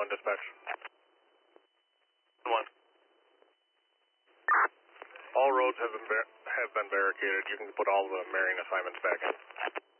1 dispatch. 1. All roads have been barricaded. You can put all the Marion assignments back in.